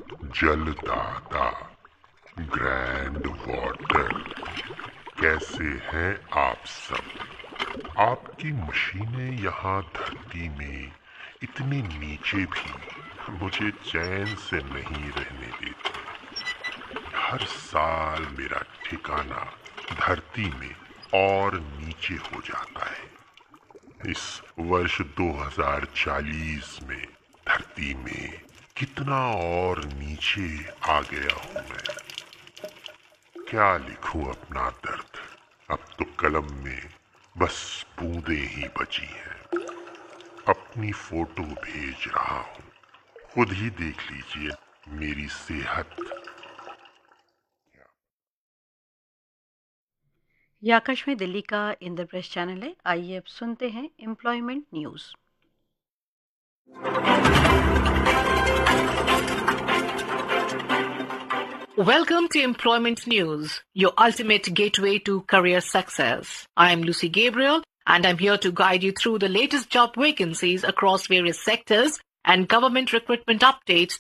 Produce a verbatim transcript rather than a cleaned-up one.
जलदाता, grand water, कैसे हैं आप सब। आपकी मशीनें यहाँ धरती में इतने नीचे भी मुझे चैन से नहीं रहने देती। हर साल मेरा ठिकाना धरती में और नीचे हो जाता है। इस वर्ष दो हज़ार चालीस में धरती में कितना और नीचे आ गया हूं मैं। क्या लिखूं अपना दर्द, अब तो कलम में बस बूंदें ही बची हैं। अपनी फोटो भेज रहा हूं, खुद ही देख लीजिए मेरी सेहत। ये आकाशवाणी दिल्ली का इंद्रप्रस्थ चैनल है। आइए अब सुनते हैं employment news. Welcome to Employment News, your ultimate gateway to career success. I am Lucy Gabriel, and I'm here to guide you through the latest job vacancies across various sectors and government recruitment updates